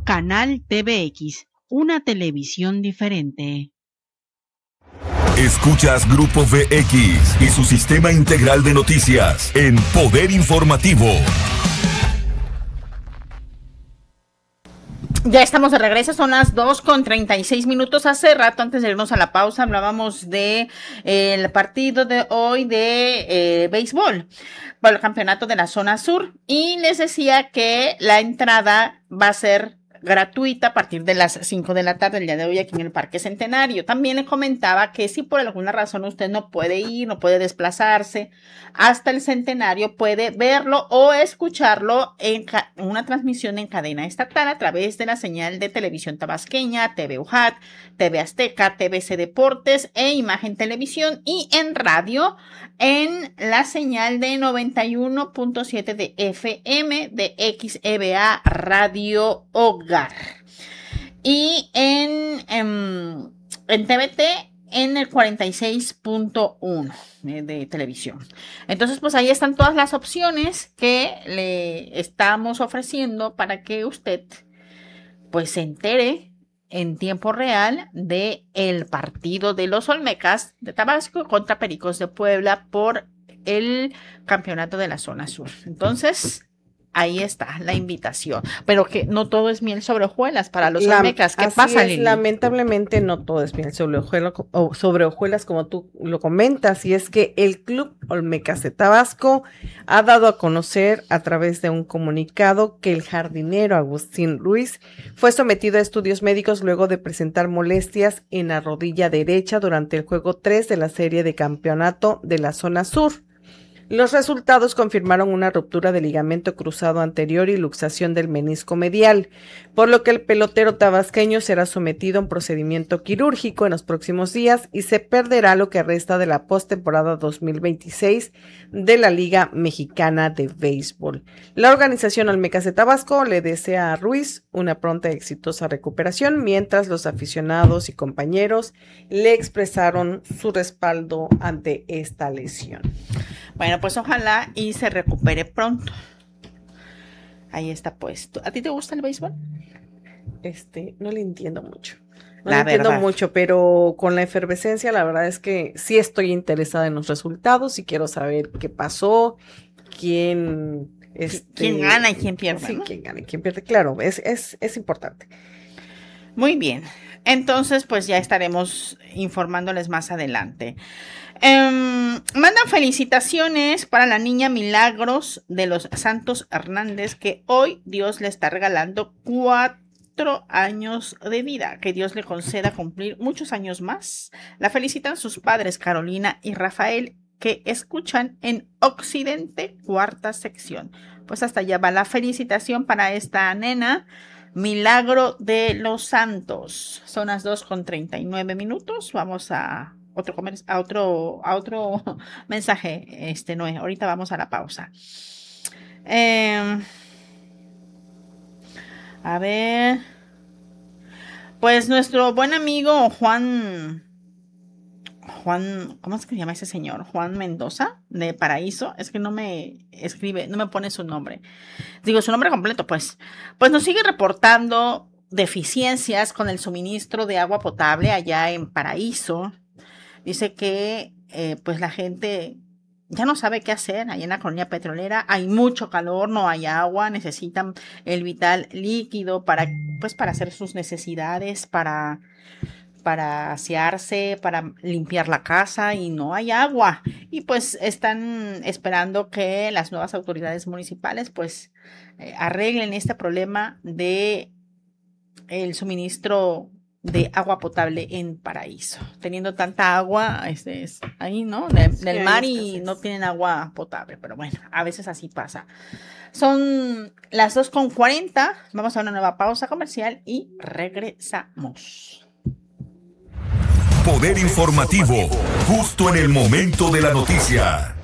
Canal TVX, una televisión diferente. Escuchas Grupo VX y su sistema integral de noticias en Poder Informativo. Ya estamos de regreso, son las 2:36. Hace rato, antes de irnos a la pausa, hablábamos de el partido de hoy de béisbol por el campeonato de la zona sur y les decía que la entrada va a ser gratuita a partir de las 5 de la tarde el día de hoy aquí en el Parque Centenario. También le comentaba que si por alguna razón usted no puede ir, no puede desplazarse hasta el Centenario, puede verlo o escucharlo en una transmisión en cadena estatal a través de la señal de televisión tabasqueña, TV UJAT, TV Azteca, TVC Deportes e Imagen Televisión, y en radio en la señal de 91.7 de FM de XEBA Radio Hogar. Y en TVT en el 46.1 de televisión. Entonces, pues ahí están todas las opciones que le estamos ofreciendo para que usted pues se entere en tiempo real de el partido de los Olmecas de Tabasco contra Pericos de Puebla por el campeonato de la zona sur. Entonces, ahí está la invitación, pero que no todo es miel sobre hojuelas para los Olmecas. ¿Qué pasa, Lili? Lamentablemente no todo es miel sobre hojuelas, como tú lo comentas, y es que el Club Olmecas de Tabasco ha dado a conocer a través de un comunicado que el jardinero Agustín Ruiz fue sometido a estudios médicos luego de presentar molestias en la rodilla derecha durante el juego 3 de la serie de campeonato de la zona sur. Los resultados confirmaron una ruptura del ligamento cruzado anterior y luxación del menisco medial, por lo que el pelotero tabasqueño será sometido a un procedimiento quirúrgico en los próximos días y se perderá lo que resta de la postemporada 2026 de la Liga Mexicana de Béisbol. La organización Olmecas de Tabasco le desea a Ruiz una pronta y exitosa recuperación, mientras los aficionados y compañeros le expresaron su respaldo ante esta lesión. Bueno, pues ojalá y se recupere pronto. Ahí está puesto. ¿A ti te gusta el béisbol? No le entiendo mucho. Pero con la efervescencia, la verdad es que sí estoy interesada en los resultados y quiero saber qué pasó, quién gana y quién pierde. Sí, ¿no? Quién gana y quién pierde. Claro, es importante. Muy bien. Entonces, pues ya estaremos informándoles más adelante. Mandan felicitaciones para la niña Milagros de los Santos Hernández, que hoy Dios le está regalando 4 años de vida. Que Dios le conceda cumplir muchos años más. La felicitan sus padres Carolina y Rafael, que escuchan en Occidente, 4ª sección. Pues hasta allá va la felicitación para esta nena Milagro de los Santos. Son las 2:39. Vamos a otro mensaje, Noé. Ahorita vamos a la pausa. A ver. Pues nuestro buen amigo Juan, ¿cómo es que se llama ese señor? Juan Mendoza, de Paraíso. Es que no me escribe, no me pone su nombre. Digo, su nombre completo, pues nos sigue reportando deficiencias con el suministro de agua potable allá en Paraíso. Dice que pues la gente ya no sabe qué hacer allá en la colonia petrolera. Hay mucho calor, no hay agua, necesitan el vital líquido para hacer sus necesidades, para asearse, para limpiar la casa, y no hay agua. Y pues están esperando que las nuevas autoridades municipales pues arreglen este problema de el suministro de agua potable en Paraíso. Teniendo tanta agua ahí, ¿no? Del mar, y no tienen agua potable. Pero bueno, a veces así pasa. Son las 2:40. Vamos a una nueva pausa comercial y regresamos. Poder Informativo, justo en el momento de la noticia.